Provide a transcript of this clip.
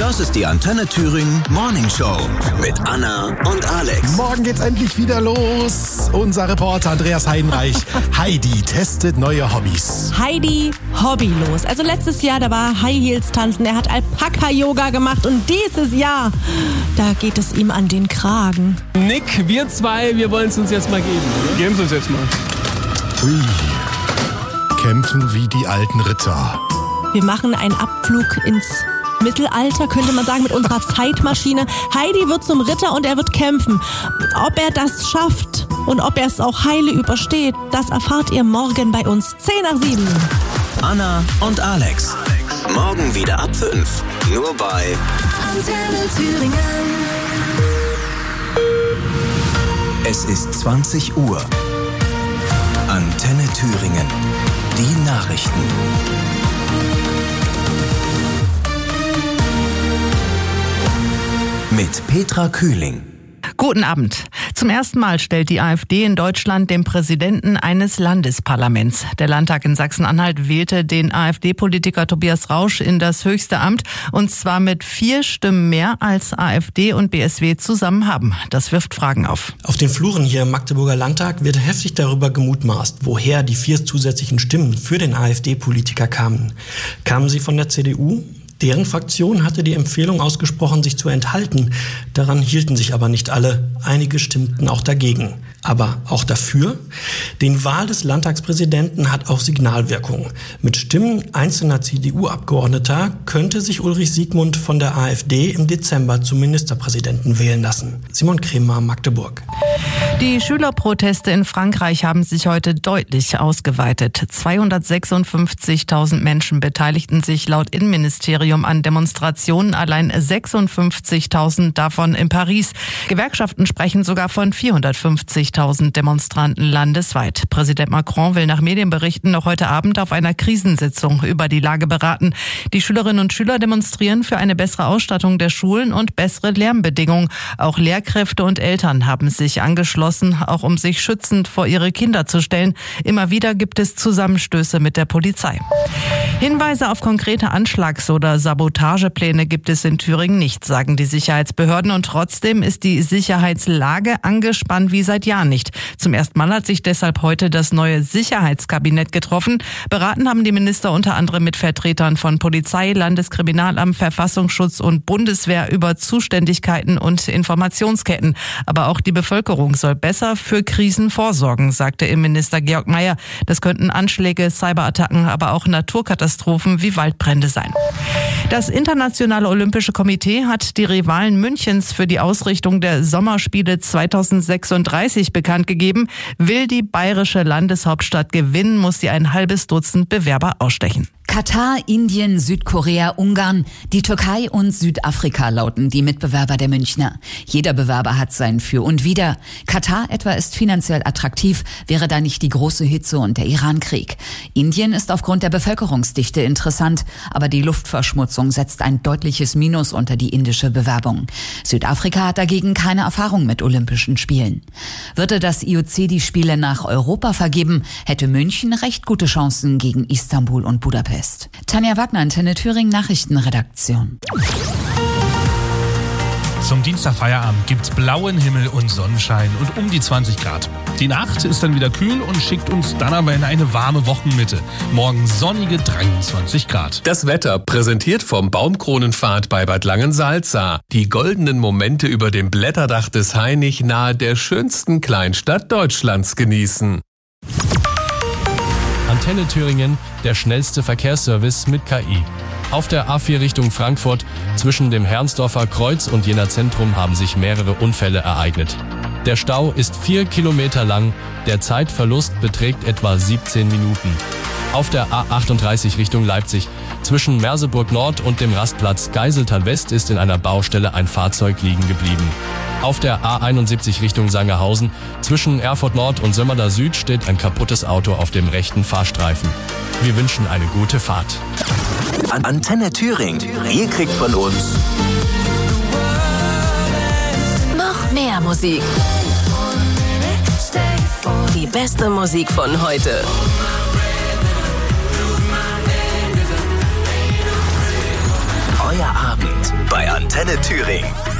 Das ist die Antenne Thüringen Morning Show mit Anna und Alex. Morgen geht's endlich wieder los. Unser Reporter Andreas Heidenreich. Heidi testet neue Hobbys. Heidi hobbylos. Also letztes Jahr, da war High Heels tanzen. Er hat Alpaka-Yoga gemacht. Und dieses Jahr, da geht es ihm an den Kragen. Nick, wir zwei, wir wollen es uns jetzt mal geben. Oder? Geben Sie uns jetzt mal. Ui. Kämpfen wie die alten Ritter. Wir machen einen Abflug ins Mittelalter, könnte man sagen, mit unserer Zeitmaschine. Heidi wird zum Ritter und er wird kämpfen. Ob er das schafft und ob er es auch heile übersteht, das erfahrt ihr morgen bei uns 6:50. Anna und Alex. Morgen wieder ab 5. Nur bei Antenne Thüringen. Es ist 20 Uhr. Antenne Thüringen. Die Nachrichten. Mit Petra Kühling. Guten Abend. Zum ersten Mal stellt die AfD in Deutschland den Präsidenten eines Landesparlaments. Der Landtag in Sachsen-Anhalt wählte den AfD-Politiker Tobias Rausch in das höchste Amt, und zwar mit 4 Stimmen mehr als AfD und BSW zusammen haben. Das wirft Fragen auf. Auf den Fluren hier im Magdeburger Landtag wird heftig darüber gemutmaßt, woher die 4 zusätzlichen Stimmen für den AfD-Politiker kamen. Kamen sie von der CDU? Deren Fraktion hatte die Empfehlung ausgesprochen, sich zu enthalten. Daran hielten sich aber nicht alle. Einige stimmten auch dagegen. Aber auch dafür? Die Wahl des Landtagspräsidenten hat auch Signalwirkung. Mit Stimmen einzelner CDU-Abgeordneter könnte sich Ulrich Siegmund von der AfD im Dezember zum Ministerpräsidenten wählen lassen. Simon Kremer, Magdeburg. Die Schülerproteste in Frankreich haben sich heute deutlich ausgeweitet. 256.000 Menschen beteiligten sich laut Innenministerium an Demonstrationen, allein 56.000 davon in Paris. Gewerkschaften sprechen sogar von 450.000 Demonstranten landesweit. Präsident Macron will nach Medienberichten noch heute Abend auf einer Krisensitzung über die Lage beraten. Die Schülerinnen und Schüler demonstrieren für eine bessere Ausstattung der Schulen und bessere Lärmbedingungen. Auch Lehrkräfte und Eltern haben sich angeschlossen, auch um sich schützend vor ihre Kinder zu stellen. Immer wieder gibt es Zusammenstöße mit der Polizei. Hinweise auf konkrete Anschlags- oder Sabotagepläne gibt es in Thüringen nicht, sagen die Sicherheitsbehörden. Und trotzdem ist die Sicherheitslage angespannt wie seit Jahren nicht. Zum ersten Mal hat sich deshalb heute das neue Sicherheitskabinett getroffen. Beraten haben die Minister unter anderem mit Vertretern von Polizei, Landeskriminalamt, Verfassungsschutz und Bundeswehr über Zuständigkeiten und Informationsketten. Aber auch die Bevölkerung soll besser für Krisen vorsorgen, sagte Innenminister Georg Mayer. Das könnten Anschläge, Cyberattacken, aber auch Naturkatastrophen wie Waldbrände sein. Das Internationale Olympische Komitee hat die Rivalen Münchens für die Ausrichtung der Sommerspiele 2036 bekannt gegeben. Will die bayerische Landeshauptstadt gewinnen, muss sie ein halbes Dutzend Bewerber ausstechen. Katar, Indien, Südkorea, Ungarn, die Türkei und Südafrika lauten die Mitbewerber der Münchner. Jeder Bewerber hat sein Für und Wider. Katar etwa ist finanziell attraktiv, wäre da nicht die große Hitze und der Irankrieg. Indien ist aufgrund der Bevölkerungsdichte interessant, aber die Luftverschmutzung setzt ein deutliches Minus unter die indische Bewerbung. Südafrika hat dagegen keine Erfahrung mit Olympischen Spielen. Würde das IOC die Spiele nach Europa vergeben, hätte München recht gute Chancen gegen Istanbul und Budapest. Tanja Wagner, Antenne Thüringen, Nachrichtenredaktion. Zum Dienstagfeierabend gibt's blauen Himmel und Sonnenschein und um die 20 Grad. Die Nacht ist dann wieder kühl und schickt uns dann aber in eine warme Wochenmitte. Morgen sonnige 23 Grad. Das Wetter präsentiert vom Baumkronenpfad bei Bad Langensalza. Die goldenen Momente über dem Blätterdach des Hainich nahe der schönsten Kleinstadt Deutschlands genießen. Antenne Thüringen, der schnellste Verkehrsservice mit KI. Auf der A4 Richtung Frankfurt zwischen dem Herrnsdorfer Kreuz und Jena Zentrum haben sich mehrere Unfälle ereignet. Der Stau ist 4 Kilometer lang, der Zeitverlust beträgt etwa 17 Minuten. Auf der A38 Richtung Leipzig zwischen Merseburg Nord und dem Rastplatz Geiseltal West ist in einer Baustelle ein Fahrzeug liegen geblieben. Auf der A71 Richtung Sangerhausen zwischen Erfurt Nord und Sömmerda Süd steht ein kaputtes Auto auf dem rechten Fahrstreifen. Wir wünschen eine gute Fahrt. Antenne Thüringen. Ihr kriegt von uns Noch mehr Musik. Die beste Musik von heute. Euer Abend bei Antenne Thüringen.